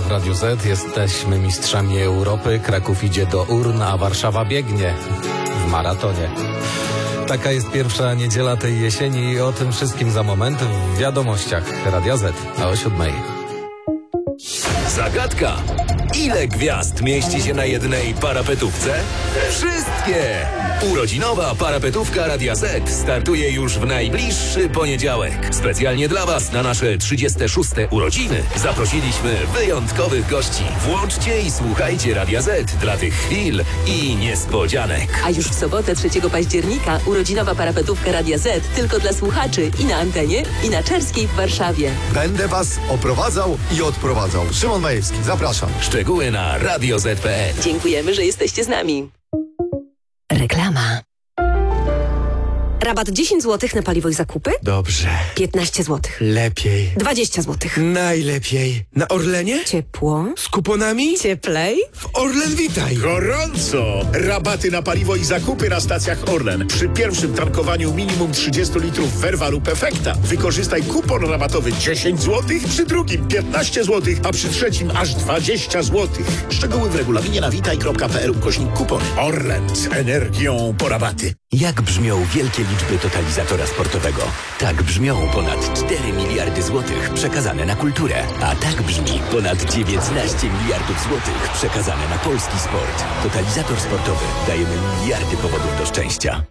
w Radiu Z. Jesteśmy mistrzami Europy. Kraków idzie do urn, a Warszawa biegnie w maratonie. Taka jest pierwsza niedziela tej jesieni i o tym wszystkim za moment w wiadomościach Radia Z o 7:00. Zagadka. Ile gwiazd mieści się na jednej parapetówce? Wszystkie! Urodzinowa parapetówka Radia Z startuje już w najbliższy poniedziałek. Specjalnie dla Was na nasze 36. urodziny zaprosiliśmy wyjątkowych gości. Włączcie i słuchajcie Radia Z dla tych chwil i niespodzianek. A już w sobotę 3 października urodzinowa parapetówka Radia Z tylko dla słuchaczy i na antenie, i na Czerskiej w Warszawie. Będę Was oprowadzał i odprowadzał. Szymon Majewski, zapraszam. Szczegóły na radioz.pl. Dziękujemy, że jesteście z nami. Reklama. Rabat 10 zł na paliwo i zakupy? Dobrze. 15 zł. Lepiej. 20 zł. Najlepiej. Na Orlenie? Ciepło. Z kuponami? Cieplej. W Orlen Witaj. Gorąco! Rabaty na paliwo i zakupy na stacjach Orlen. Przy pierwszym tankowaniu minimum 30 litrów Verva lub Efekta wykorzystaj kupon rabatowy 10 zł, przy drugim 15 zł, a przy trzecim aż 20 zł. Szczegóły w regulaminie na witaj.pl/kupon. Orlen z energią po rabaty. Jak brzmią wielkie liczby totalizatora sportowego? Tak brzmią ponad 4 miliardy złotych przekazane na kulturę. A tak brzmi ponad 19 miliardów złotych przekazane na polski sport. Totalizator sportowy. Dajemy miliardy powodów do szczęścia.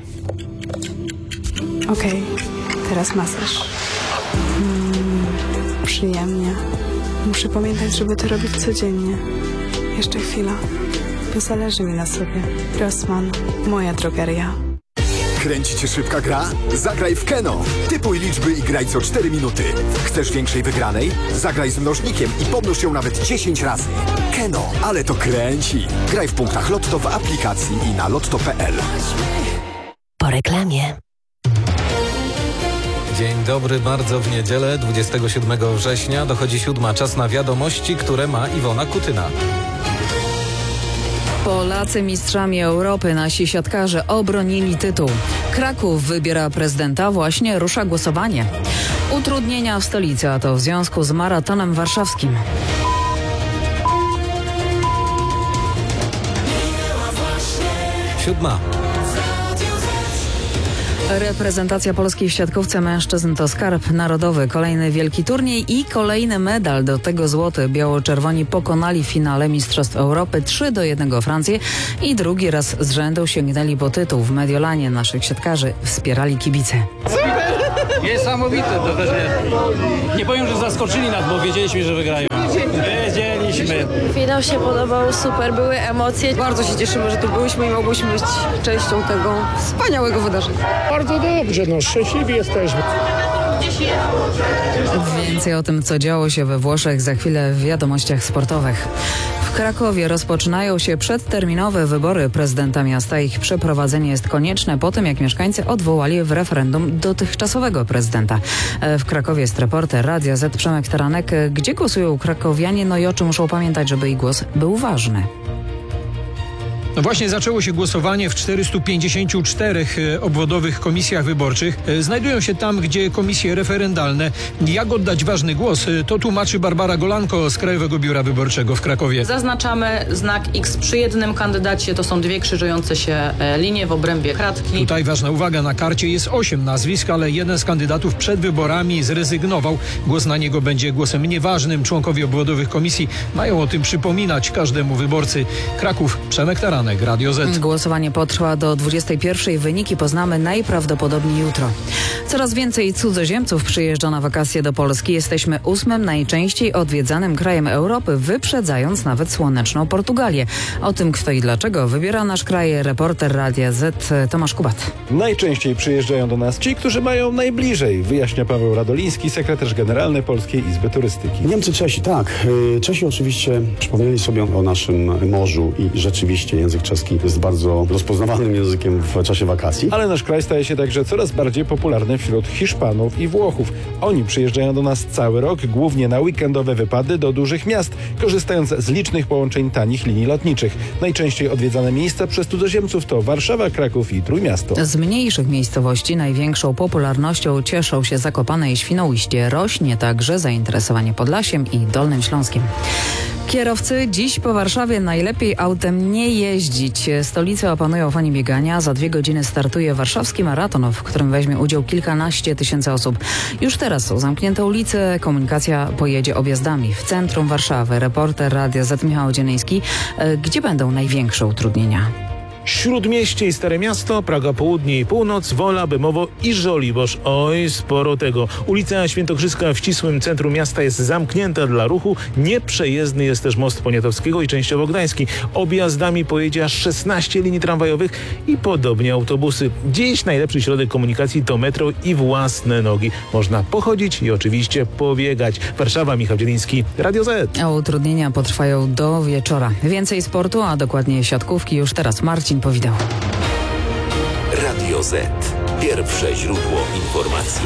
Okej, teraz masaż. Przyjemnie. Muszę pamiętać, żeby to robić codziennie. Jeszcze chwila. Bo zależy mi na sobie. Rossmann, moja drogeria. Kręci Cię szybka gra? Zagraj w Keno. Typuj liczby i graj co 4 minuty. Chcesz większej wygranej? Zagraj z mnożnikiem i pomnóż ją nawet 10 razy. Keno, ale to kręci. Graj w punktach Lotto w aplikacji i na lotto.pl. Po reklamie. Dzień dobry, bardzo w niedzielę 27 września dochodzi 7:00. Czas na wiadomości, które ma Iwona Kutyna. Polacy mistrzami Europy, nasi siatkarze obronili tytuł. Kraków wybiera prezydenta, właśnie rusza głosowanie. Utrudnienia w stolicy, a to w związku z maratonem warszawskim. Siódma. Reprezentacja Polski w siatkówce mężczyzn to skarb narodowy. Kolejny wielki turniej i kolejny medal, do tego złoty. Biało-czerwoni pokonali w finale Mistrzostw Europy 3-1 Francję i drugi raz z rzędu sięgnęli po tytuł. W Mediolanie naszych siatkarzy wspierali kibice. Niesamowite to też nie powiem, że zaskoczyli nas, bo wiedzieliśmy, że wygrają. Wiedzieliśmy. Finał się podobał, super, były emocje. Bardzo się cieszymy, że tu byliśmy i mogłyśmy być częścią tego wspaniałego wydarzenia. Bardzo dobrze, szczęśliwi jesteśmy. Więcej o tym, co działo się we Włoszech, za chwilę w wiadomościach sportowych. W Krakowie rozpoczynają się przedterminowe wybory prezydenta miasta. Ich przeprowadzenie jest konieczne po tym, jak mieszkańcy odwołali w referendum dotychczasowego prezydenta. W Krakowie jest reporter Radia Z Przemek Taranek. Gdzie głosują krakowianie, no i o czym muszą pamiętać, żeby ich głos był ważny? No właśnie zaczęło się głosowanie w 454 obwodowych komisjach wyborczych. Znajdują się tam, gdzie komisje referendalne. Jak oddać ważny głos? To tłumaczy Barbara Golanko z Krajowego Biura Wyborczego w Krakowie. Zaznaczamy znak X przy jednym kandydacie. To są dwie krzyżujące się linie w obrębie kratki. Tutaj ważna uwaga, na karcie jest 8 nazwisk, ale jeden z kandydatów przed wyborami zrezygnował. Głos na niego będzie głosem nieważnym. Członkowie obwodowych komisji mają o tym przypominać każdemu wyborcy. Kraków, Przemek Taranek, Radio Z. Głosowanie potrwa do 21:00. Wyniki poznamy najprawdopodobniej jutro. Coraz więcej cudzoziemców przyjeżdża na wakacje do Polski. Jesteśmy 8. najczęściej odwiedzanym krajem Europy, wyprzedzając nawet słoneczną Portugalię. O tym, kto i dlaczego wybiera nasz kraj, reporter Radia Z Tomasz Kubat. Najczęściej przyjeżdżają do nas ci, którzy mają najbliżej, wyjaśnia Paweł Radoliński, sekretarz generalny Polskiej Izby Turystyki. Niemcy, Czesi, tak. Czesi oczywiście przypomnieli sobie o naszym morzu i rzeczywiście język język czeski jest bardzo rozpoznawalnym językiem w czasie wakacji. Ale nasz kraj staje się także coraz bardziej popularny wśród Hiszpanów i Włochów. Oni przyjeżdżają do nas cały rok, głównie na weekendowe wypady do dużych miast, korzystając z licznych połączeń tanich linii lotniczych. Najczęściej odwiedzane miejsca przez cudzoziemców to Warszawa, Kraków i Trójmiasto. Z mniejszych miejscowości największą popularnością cieszą się Zakopane i Świnoujście. Rośnie także zainteresowanie Podlasiem i Dolnym Śląskiem. Kierowcy, dziś po Warszawie najlepiej autem nie jeździć. Stolicę opanują fani biegania. Za 2 godziny startuje warszawski maraton, w którym weźmie udział kilkanaście tysięcy osób. Już teraz są zamknięte ulice, komunikacja pojedzie objazdami. W centrum Warszawy reporter Radia Z Michał Dzienejski. Gdzie będą największe utrudnienia? Śródmieście i Stare Miasto, Praga Południe i Północ, Wola, Bemowo i Żoliborz. Oj, sporo tego. Ulica Świętokrzyska w ścisłym centrum miasta jest zamknięta dla ruchu. Nieprzejezdny jest też most Poniatowskiego i częściowo Gdański. Objazdami pojedzie aż 16 linii tramwajowych i podobnie autobusy. Dziś najlepszy środek komunikacji to metro i własne nogi. Można pochodzić i oczywiście pobiegać. Warszawa, Michał Dzieliński, Radio Z. A utrudnienia potrwają do wieczora. Więcej sportu, a dokładnie siatkówki już teraz. Marcin Powidał. Radio Z. Pierwsze źródło informacji.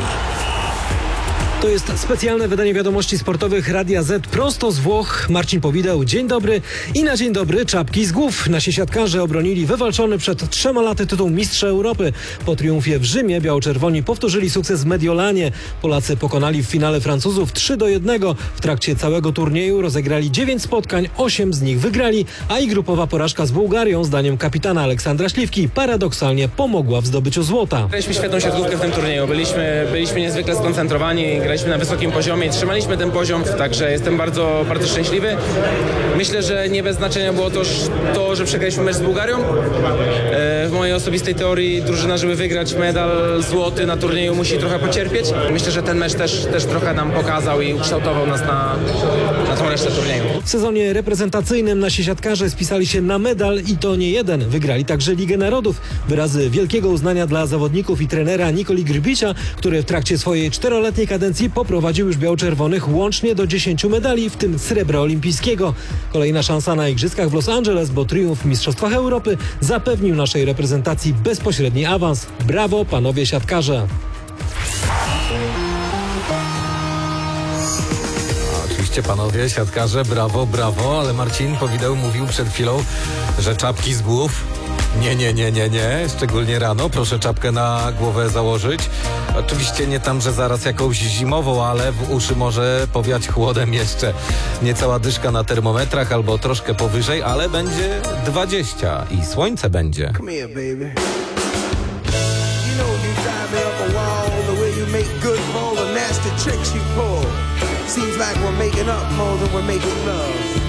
To jest specjalne wydanie wiadomości sportowych Radia Z prosto z Włoch. Marcin Powidał, dzień dobry. I na dzień dobry czapki z głów. Nasi siatkarze obronili wywalczony przed 3 laty tytuł Mistrza Europy. Po triumfie w Rzymie biało-czerwoni powtórzyli sukces w Mediolanie. Polacy pokonali w finale Francuzów 3-1. W trakcie całego turnieju rozegrali 9 spotkań, 8 z nich wygrali, a i grupowa porażka z Bułgarią, zdaniem kapitana Aleksandra Śliwki, paradoksalnie pomogła w zdobyciu złota. Graliśmy świetną siatkówkę w tym turnieju. Byliśmy niezwykle skoncentrowani, graliśmy na wysokim poziomie i trzymaliśmy ten poziom, także jestem bardzo, bardzo szczęśliwy. Myślę, że nie bez znaczenia było to, że przegraliśmy mecz z Bułgarią. W mojej osobistej teorii drużyna, żeby wygrać medal złoty na turnieju, musi trochę pocierpieć. Myślę, że ten mecz też trochę nam pokazał i ukształtował nas na tą resztę turnieju. W sezonie reprezentacyjnym nasi siatkarze spisali się na medal i to nie jeden. Wygrali także Ligę Narodów. Wyrazy wielkiego uznania dla zawodników i trenera Nikoli Grbicia, który w trakcie swojej 4-letniej kadencji poprowadził już biało-czerwonych łącznie do 10 medali, w tym srebra olimpijskiego. Kolejna szansa na igrzyskach w Los Angeles, bo triumf w Mistrzostwach Europy zapewnił naszej reprezentacji bezpośredni awans. Brawo, panowie siatkarze! Oczywiście panowie siatkarze, brawo, brawo, ale Marcin Powidał mówił przed chwilą, że czapki z głów. Nie, szczególnie rano. Proszę czapkę na głowę założyć. Oczywiście nie tam, że zaraz jakąś zimową, ale w uszy może powiać chłodem jeszcze. Niecała dyszka na termometrach albo troszkę powyżej, ale będzie 20 i słońce będzie. Come here, baby. You know you drive me up a wall, the way you make good for all the nasty tricks you pull. Seems like we're making up more than we're making love.